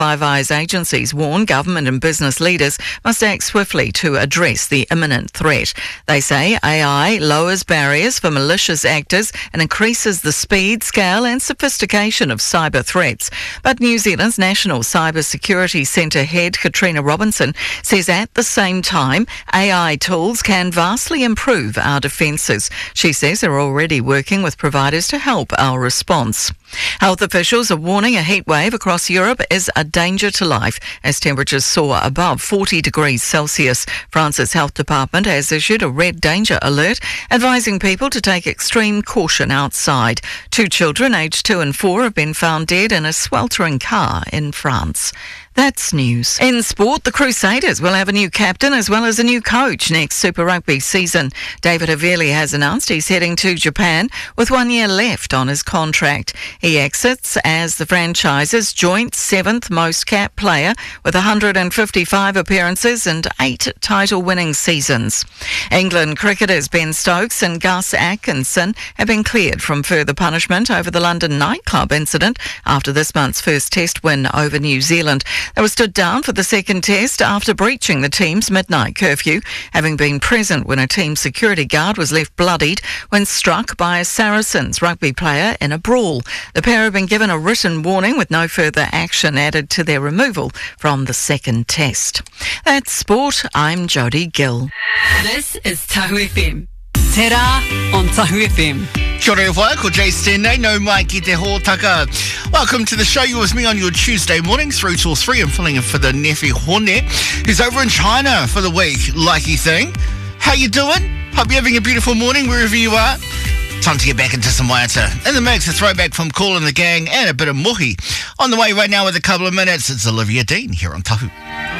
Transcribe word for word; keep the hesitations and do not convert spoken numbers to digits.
Five Eyes agencies warn government and business leaders must act swiftly to address the imminent threat. They say A I lowers barriers for malicious actors and increases the speed, scale and sophistication of cyber threats. But New Zealand's National Cyber Security Centre head Katrina Robinson says at the same time A I tools can vastly improve our defences. She says they're already working with providers to help our response. Health officials are warning a heat wave across Europe is a danger to life as temperatures soar above forty degrees Celsius. France's health department has issued a red danger alert, advising people to take extreme caution outside. Two children aged two and four have been found dead in a sweltering car in France. That's news. In sport, the Crusaders will have a new captain as well as a new coach next Super Rugby season. David Havili has announced he's heading to Japan with one year left on his contract. He exits as the franchise's joint seventh most capped player with one hundred fifty-five appearances and eight title-winning seasons. England cricketers Ben Stokes and Gus Atkinson have been cleared from further punishment over the London nightclub incident after this month's first test win over New Zealand. They were stood down for the second test after breaching the team's midnight curfew, having been present when a team security guard was left bloodied when struck by a Saracens rugby player in a brawl. The pair have been given a written warning with no further action added to their removal from the second test. That's sport. I'm Jodie Gill. This is Tahu F M. Te rā on Tahu F M. Kia ora whai, ko Jay Stenay, no mai ki te hōtaka. Welcome to the show. You're with me on your Tuesday mornings through till three. I'm filling in for the Nefi Hone, who's over in China for the week, likey thing. How you doing? Hope you're having a beautiful morning wherever you are. Time to get back into some waiata. In the mix, a throwback from Kool and the Gang and a bit of muhi. On the way right now with a couple of minutes, it's Olivia Dean here on Tahu.